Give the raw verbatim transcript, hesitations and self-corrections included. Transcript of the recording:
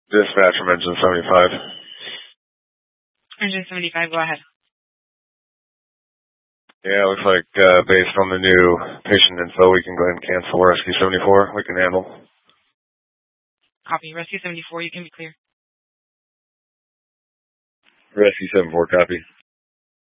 Dispatch from Engine seventy-five. Engine seventy-five, go ahead. Yeah, it looks like uh, based on the new patient info, we can go ahead and cancel Rescue seventy-four. We can handle. Copy. Rescue seventy-four, you can be clear. Rescue seventy-four, copy.